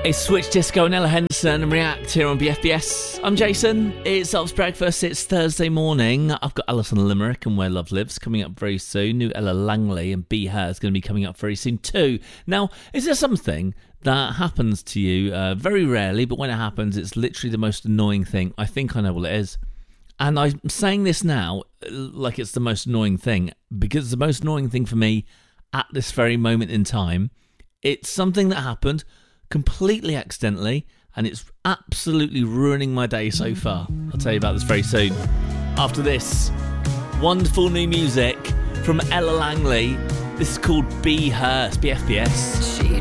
It's Switch Disco and Ella Henderson and React here on BFBS. I'm Jason. It's Ops Breakfast. It's Thursday morning. I've got Alison Limerick and Where Love Lives coming up very soon. New Ella Langley and Be Her is going to be coming up very soon too. Now, is there something that happens to you very rarely, but when it happens, it's literally the most annoying thing? I think I know what it is. And I'm saying this now like it's the most annoying thing because it's the most annoying thing for me at this very moment in time. It's something that happened completely accidentally, and it's absolutely ruining my day so far. I'll tell you about this very soon. After this, wonderful new music from Ella Langley. This is called Be Her. It's BFBS.